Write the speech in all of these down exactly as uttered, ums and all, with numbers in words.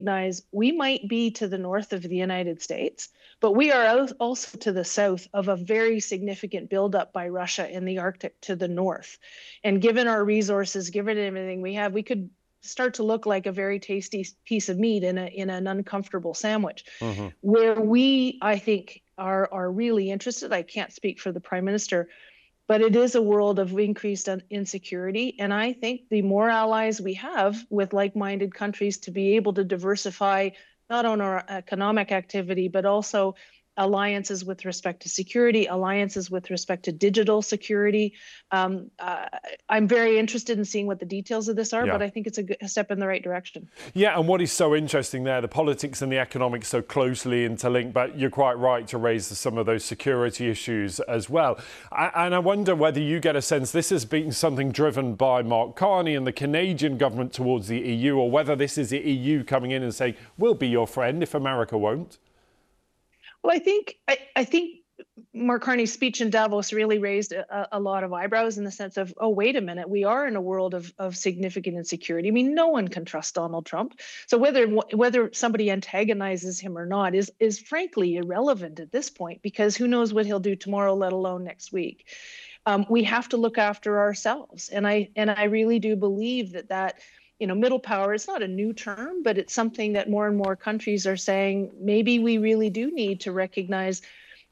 recognize we might be to the north of the United States, but we are also to the south of a very significant buildup by Russia in the Arctic to the north. And given our resources, given everything we have, we could start to look like a very tasty piece of meat in a in an uncomfortable sandwich. Mm-hmm. Where we, I think, are are really interested, I can't speak for the Prime Minister, but it is a world of increased insecurity. And I think the more allies we have with like-minded countries to be able to diversify not only our economic activity, but also alliances with respect to security, alliances with respect to digital security. Um, uh, I'm very interested in seeing what the details of this are, yeah. but I think it's a, good, a step in the right direction. Yeah, and what is so interesting there, the politics and the economics so closely interlinked, but you're quite right to raise some of those security issues as well. I, and I wonder whether you get a sense this has been something driven by Mark Carney and the Canadian government towards the E U, or whether this is the E U coming in and saying, we'll be your friend if America won't. Well, I think I, I think Mark Carney's speech in Davos really raised a, a lot of eyebrows in the sense of, oh, wait a minute, we are in a world of, of significant insecurity. I mean, no one can trust Donald Trump. So whether whether somebody antagonizes him or not is is frankly irrelevant at this point, because who knows what he'll do tomorrow, let alone next week. Um, we have to look after ourselves, and I and I really do believe that that. You know, middle power is not a new term, but it's something that more and more countries are saying, maybe we really do need to recognize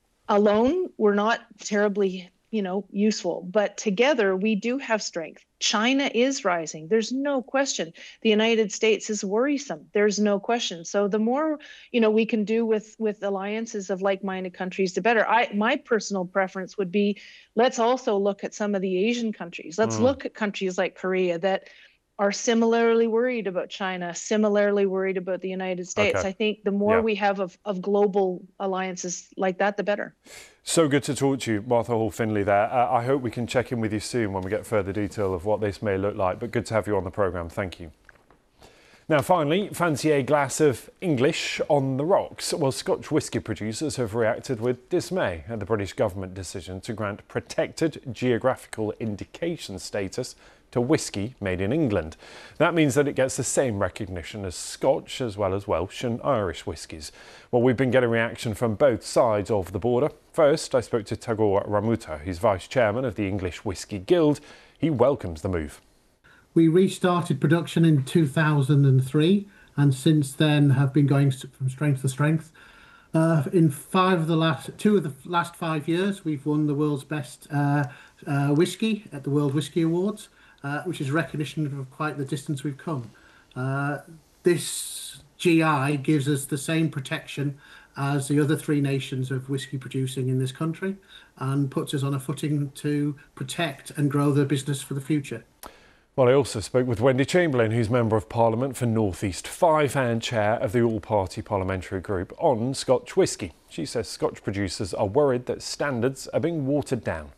alone we're not terribly, you know, useful, but together we do have strength. China is rising. There's no question. The United States is worrisome. There's no question. So the more, you know, we can do with, with alliances of like-minded countries, the better. I, my personal preference would be, let's also look at some of the Asian countries. Let's mm. look at countries like Korea that are similarly worried about China, similarly worried about the United States. Okay. I think the more yeah. we have of, of global alliances like that, the better. So good to talk to you, Martha Hall-Findlay there. Uh, I hope we can check in with you soon when we get further detail of what this may look like, but good to have you on the programme. Thank you. Now, finally, fancy a glass of English on the rocks? Well, Scotch whisky producers have reacted with dismay at the British government decision to grant protected geographical indication status to whisky made in England. That means that it gets the same recognition as Scotch as well as Welsh and Irish whiskies. Well, we've been getting reaction from both sides of the border. First, I spoke to Tagore Ramuta, who's vice chairman of the English Whisky Guild. He welcomes the move. We restarted production in two thousand three and since then have been going from strength to strength. Uh, in five of the last two of the last five years, we've won the world's best uh, uh, whisky at the World Whisky Awards. Uh, which is recognition of quite the distance we've come. Uh, this G I gives us the same protection as the other three nations of whisky producing in this country and puts us on a footing to protect and grow their business for the future. Well, I also spoke with Wendy Chamberlain, who's Member of Parliament for North East Fife and Chair of the All-Party Parliamentary Group on Scotch whisky. She says Scotch producers are worried that standards are being watered down.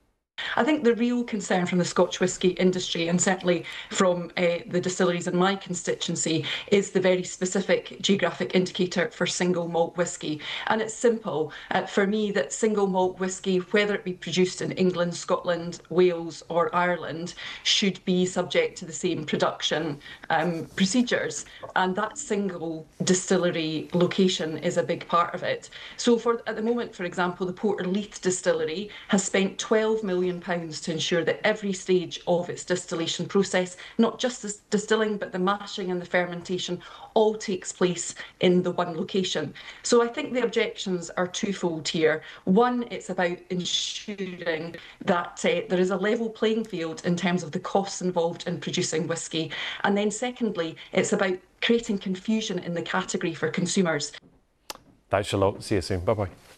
I think the real concern from the Scotch whisky industry, and certainly from uh, the distilleries in my constituency, is the very specific geographic indicator for single malt whisky. And it's simple uh, for me that single malt whisky, whether it be produced in England, Scotland, Wales or Ireland, should be subject to the same production um, procedures. And that single distillery location is a big part of it. So for at the moment, for example, the Portleith distillery has spent twelve million pounds to ensure that every stage of its distillation process, not just the distilling but the mashing and the fermentation, all takes place in the one location. So I think the objections are twofold here. One, it's about ensuring that uh, there is a level playing field in terms of the costs involved in producing whisky, and then secondly, it's about creating confusion in the category for consumers. Thanks a lot. See you soon. Bye bye.